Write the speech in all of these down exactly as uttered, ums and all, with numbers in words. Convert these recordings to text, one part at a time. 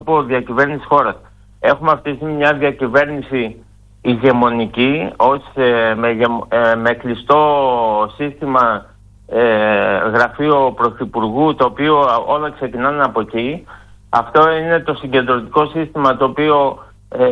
από διακυβέρνηση χώρας. Έχουμε αυτή τη στιγμή μια διακυβέρνηση ηγεμονική, ως, ε, με, ε, με κλειστό σύστημα ε, γραφείο πρωθυπουργού, το οποίο όλα ξεκινάνε από εκεί. Αυτό είναι το συγκεντρωτικό σύστημα το οποίο ε,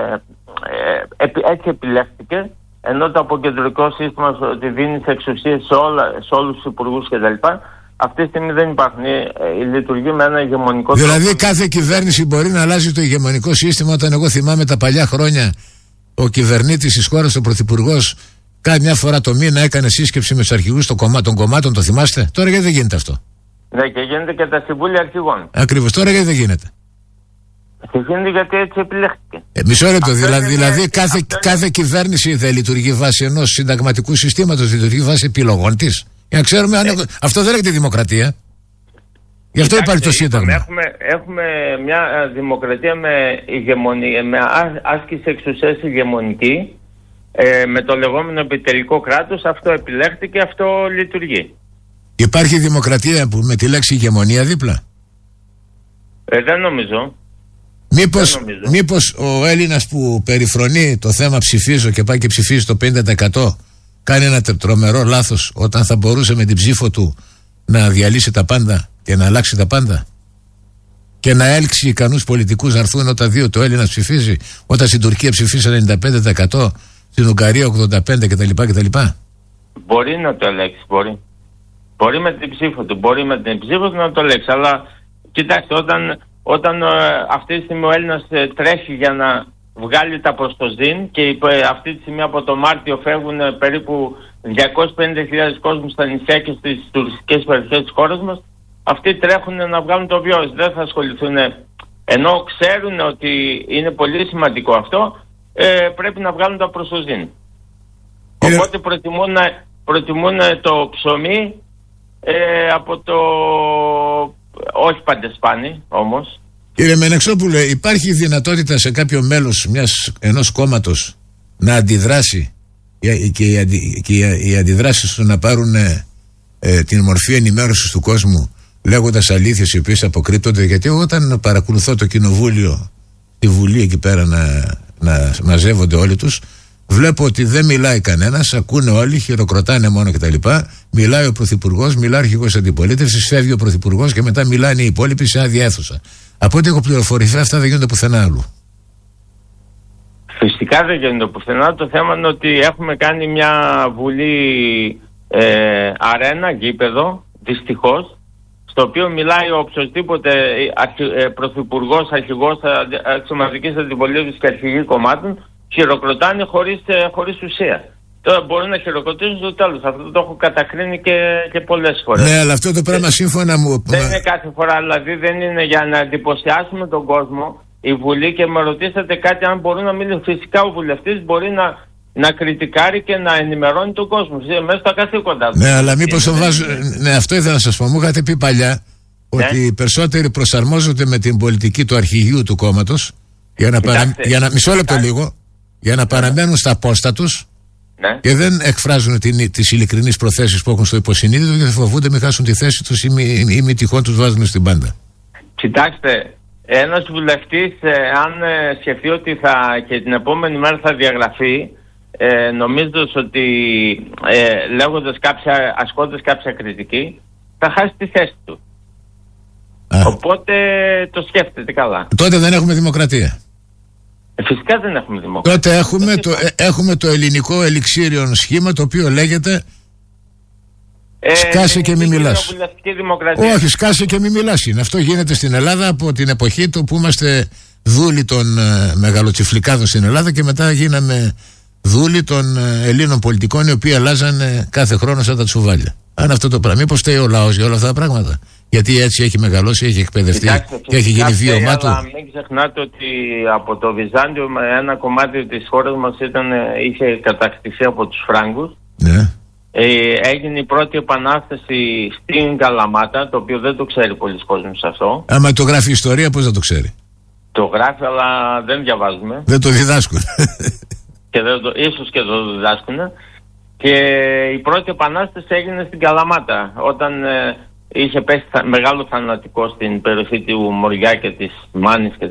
ε, έτσι επιλέχθηκε, ενώ το αποκεντρωτικό σύστημα ότι δίνει εξουσίες σε, όλα, σε όλους τους υπουργούς κτλ. Αυτή τη στιγμή δεν υπάρχουν. Ε, λειτουργεί με ένα ηγεμονικό δηλαδή τρόπο. κάθε κυβέρνηση μπορεί να αλλάζει το ηγεμονικό σύστημα, όταν εγώ θυμάμαι τα παλιά χρόνια ο κυβερνήτης της χώρας, ο πρωθυπουργός, κάθε φορά το μήνα έκανε σύσκεψη με τους αρχηγούς των κομμάτων, των κομμάτων, το θυμάστε? Τώρα γιατί δεν γίνεται αυτό? Ναι, και γίνεται και τα συμβούλια αρχηγών. Ακριβώς, τώρα γιατί δεν γίνεται? Και γίνεται γιατί έτσι επιλέχθηκε. Ε, μισό λεπτό, δηλαδή, είναι, δηλαδή κάθε, είναι... κάθε κυβέρνηση δεν λειτουργεί βάσει ενός συνταγματικού συστήματος, λειτουργεί βάσει επιλογών της. Για να ξέρουμε αν... Ε. Αυτό δεν λέγεται δημοκρατία. Γι' αυτό υπάρχει το Σύνταγμα. Έχουμε, έχουμε μια δημοκρατία με, ηγεμονία, με άσκηση εξουσίας ηγεμονική, ε, με το λεγόμενο επιτελικό κράτος. Αυτό επιλέχθηκε, αυτό λειτουργεί. Υπάρχει δημοκρατία που με τη λέξη ηγεμονία δίπλα? Ε, δεν νομίζω. Μήπως, μήπως ο Έλληνας που περιφρονεί το θέμα ψηφίζω και πάει και ψηφίζει το πενήντα τοις εκατό κάνει ένα τρομερό λάθος, όταν θα μπορούσε με την ψήφο του να διαλύσει τα πάντα και να αλλάξει τα πάντα, και να έλξει ικανούς πολιτικούς να έρθουν όταν δει ότι ο Έλληνας ψηφίζει, όταν στην Τουρκία ψηφίσει ενενήντα πέντε τοις εκατό, στην Ουγγαρία ογδόντα πέντε τοις εκατό κτλ. κτλ. Μπορεί να το ελέγξει, μπορεί. Μπορεί με την ψήφο του, μπορεί με την ψήφο του να το ελέγξει. Αλλά κοιτάξτε, όταν, όταν ε, αυτή τη στιγμή ο Έλληνας ε, τρέχει για να βγάλει τα προστοζήν και ε, αυτή τη στιγμή από το Μάρτιο φεύγουν ε, περίπου διακόσιες πενήντα χιλιάδες κόσμους στα νησιά και στις τουριστικές περιοχές της χώρας μας, αυτοί τρέχουν να βγάλουν το βιός. Δεν θα ασχοληθούν, ενώ ξέρουν ότι είναι πολύ σημαντικό αυτό, ε, πρέπει να βγάλουν τα προστοζήν. Ε... Οπότε προτιμούν, προτιμούν το ψωμί ε, από το... όχι παντεσπάνι όμως. Κύριε Μενεξόπουλε, υπάρχει δυνατότητα σε κάποιο μέλος μιας, ενός κόμματος να αντιδράσει και οι, αντι, και οι αντιδράσεις του να πάρουν ε, ε, την μορφή ενημέρωσης του κόσμου, λέγοντας αλήθειες οι οποίες αποκρύπτονται? Γιατί όταν παρακολουθώ το κοινοβούλιο, τη Βουλή εκεί πέρα να, να μαζεύονται όλοι τους, βλέπω ότι δεν μιλάει κανένας, ακούνε όλοι, χειροκροτάνε μόνο κτλ. Μιλάει ο Πρωθυπουργός, μιλάει ο αρχηγός αντιπολίτευσης, φεύγει ο Πρωθυπουργός και μετά μιλάνε οι υπόλοιποι σε άδεια αίθουσα. Από ό,τι έχω πληροφορηθεί, αυτά δεν γίνονται πουθενά άλλου. Φυσικά δεν γίνονται πουθενά. Το θέμα είναι ότι έχουμε κάνει μια Βουλή ε, αρένα, γήπεδο, δυστυχώς, στο οποίο μιλάει ο οποιοσδήποτε αρχι, ε, πρωθυπουργός, αρχηγός αξιωματικής αντιπολίτευσης και αρχηγοί κομμάτων, χειροκροτάνε χωρίς, ε, χωρίς ουσία. Τώρα μπορούν να χειροκροτήσουν στο τέλος. Αυτό το έχω κατακρίνει και, και πολλές φορές. Ναι, αλλά αυτό το πράγμα σύμφωνα μου... Δεν είναι κάθε φορά, δηλαδή δεν είναι για να εντυπωσιάσουμε τον κόσμο η Βουλή, και με ρωτήσατε κάτι αν μπορούν να μιλήσουν. Φυσικά ο βουλευτής μπορεί να, να κριτικάρει και να ενημερώνει τον κόσμο μέσα στα καθήκοντά του. Ναι, αλλά μήπως το βάζω... Ναι, αυτό ήθελα να σας πω. Μου είχατε πει παλιά ότι ναι, οι περισσότεροι προσαρμόζονται με την πολιτική του αρχηγείου του κόμματος για να, παρα... για να... Μισό λεπτό λίγο, για να παραμένουν στα πόστα τους. Ναι. Και δεν εκφράζουν την, τις ειλικρινείς προθέσεις που έχουν στο υποσυνείδητο, γιατί φοβούνται μην χάσουν τη θέση τους ή μη, ή μη τυχόν τους βάζουν στην πάντα. Κοιτάξτε, ένας βουλευτής, ε, αν ε, σκεφτεί ότι θα, και την επόμενη μέρα θα διαγραφεί, ε, νομίζοντας ότι ε, λέγοντας κάποια, ασκώντας κάποια κριτική, θα χάσει τη θέση του. Α. Οπότε το σκέφτεται καλά. Τότε δεν έχουμε δημοκρατία. Φυσικά δεν έχουμε δημοκρατία. Τότε έχουμε το, ε, έχουμε το ελληνικό ελιξίριον σχήμα, το οποίο λέγεται ε, σκάσε και μη μιλάς. Όχι, σκάσε και μη μιλάς είναι. Αυτό γίνεται στην Ελλάδα από την εποχή του που είμαστε δούλοι των ε, μεγαλοτσιφλικάδων στην Ελλάδα, και μετά γίναμε δούλοι των ε, Ελλήνων πολιτικών, οι οποίοι αλλάζανε κάθε χρόνο σαν τα τσουβάλια. Αν αυτό το πράγμα, μήπως φταίει ο λαός για όλα αυτά τα πράγματα? Γιατί έτσι έχει μεγαλώσει, έχει εκπαιδευτεί. Κοιτάξτε, και έχει γίνει βίωμά του. Αλλά μην ξεχνάτε ότι από το Βυζάντιο ένα κομμάτι της χώρας μας ήταν, είχε κατακτηθεί από τους Φράγκους. Ναι. Ε, έγινε η πρώτη επανάσταση στην Καλαμάτα, το οποίο δεν το ξέρει πολλοί κόσμος αυτό. Άμα το γράφει η ιστορία, πώς θα το ξέρει? Το γράφει, αλλά δεν διαβάζουμε. Δεν το διδάσκουν. Και δεν το, ίσως και το διδάσκουν. Και η πρώτη επανάσταση έγινε στην Καλαμάτα, όταν... Ε, είχε πέσει μεγάλο θανατικό στην περιοχή του Μοριά και της Μάνης και